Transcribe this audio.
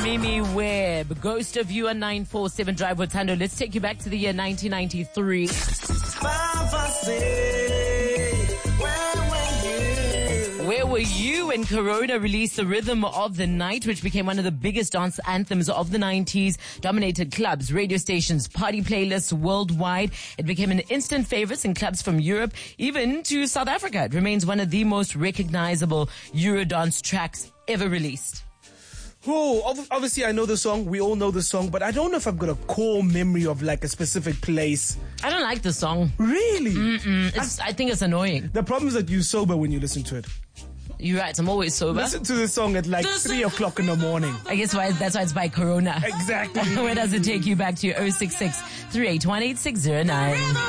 Mimi Webb, Ghost of You on 947 Drive with Tando. Let's take you back to the year 1993. Where were you when Corona released the Rhythm of the Night, which became one of the biggest dance anthems of the 90s, dominated clubs, radio stations, party playlists worldwide. It became an instant favorite in clubs from Europe, even to South Africa. It remains one of the most recognizable Eurodance tracks ever released. Oh, obviously I know the song. We all know the song, but I don't know if I've got a core memory of like a specific place. I don't like the song. Really? I think it's annoying. The problem is that you're sober when you listen to it. You're right, I'm always sober. Listen to the song at like 3 o'clock in the morning. I guess that's why it's by Corona. Exactly. Where does it take you back to your 066 381 8609?